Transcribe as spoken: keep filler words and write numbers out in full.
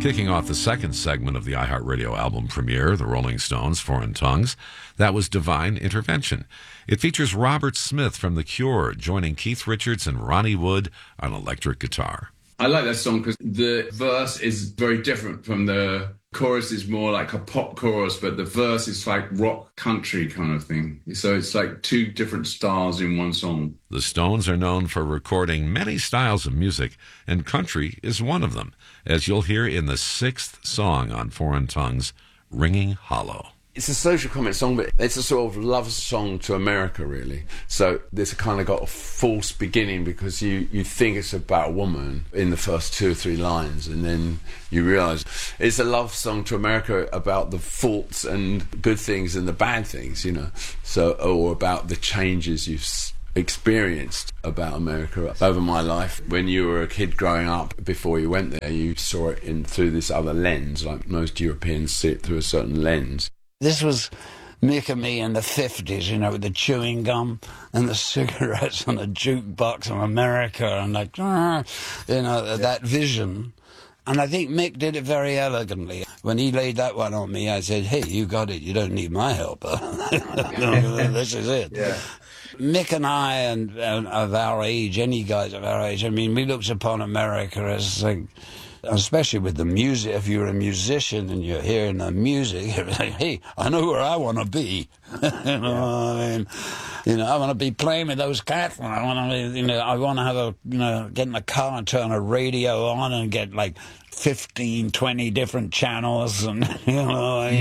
Kicking off the second segment of the iHeartRadio album premiere, The Rolling Stones, Foreign Tongues, that was Divine Intervention. It features Robert Smith from The Cure joining Keith Richards and Ronnie Wood on electric guitar. I like that song because the verse is very different from the chorus. Is more like a pop chorus, but the verse is like rock country kind of thing. So it's like two different styles in one song. The Stones are known for recording many styles of music, and country is one of them, as you'll hear in the sixth song on Foreign Tongues, Ringing Hollow. It's a social comment song, but it's a sort of love song to America, really. So this kind of got a false beginning because you, you think it's about a woman in the first two or three lines, and then you realise it's a love song to America about the faults and good things and the bad things, you know. So, or about the changes you've experienced about America over my life. When you were a kid growing up, before you went there, you saw it in through this other lens, like most Europeans see it through a certain lens. This was Mick and me in the fifties, you know, with the chewing gum and the cigarettes and the jukebox in America and like, you know, yeah. that vision. And I think Mick did it very elegantly. When he laid that one on me, I said, hey, you got it. You don't need my help. This is it. Yeah. Mick and I, and, and of our age, any guys of our age, I mean, we looked upon America as like, especially with the music, if you're a musician and you're hearing the music, you're like, hey, I know where I want to be. You know what I mean? You know, I want to be playing with those cats. I want to, you know, I want to have a, you know, get in the car and turn a radio on and get like fifteen, twenty different channels and, you know,